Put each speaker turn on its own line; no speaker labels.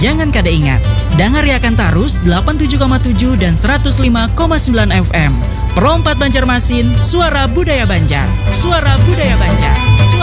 Jangan kada ingat, dengar Yakan Tarus 87,7 dan 105,9 FM. Perompat Banjarmasin, suara budaya Banjar. Suara budaya Banjar.